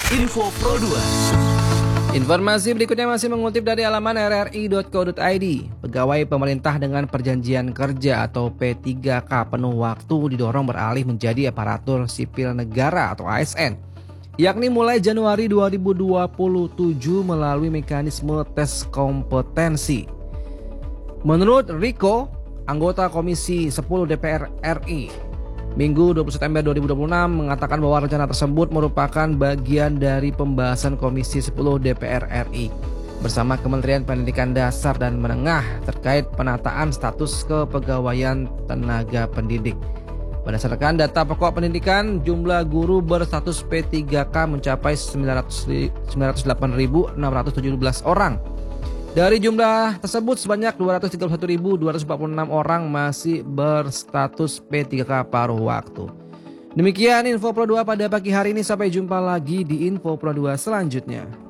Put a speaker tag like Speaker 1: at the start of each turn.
Speaker 1: Info Pro 2.
Speaker 2: Informasi berikutnya masih mengutip dari halaman rri.co.id. Pegawai pemerintah dengan perjanjian kerja atau P3K penuh waktu didorong beralih menjadi aparatur sipil negara atau ASN, yakni mulai Januari 2027 melalui mekanisme tes kompetensi. Menurut Riko, anggota Komisi 10 DPR RI, Minggu 20 September 2026 mengatakan bahwa rencana tersebut merupakan bagian dari pembahasan Komisi 10 DPR RI bersama Kementerian Pendidikan Dasar dan Menengah terkait penataan status kepegawaian tenaga pendidik. Berdasarkan data pokok pendidikan, jumlah guru berstatus P3K mencapai 908.617 orang. Dari jumlah tersebut, sebanyak 231.246 orang masih berstatus P3K paruh waktu. Demikian Info Pro 2 pada pagi hari ini. Sampai jumpa lagi di Info Pro 2 selanjutnya.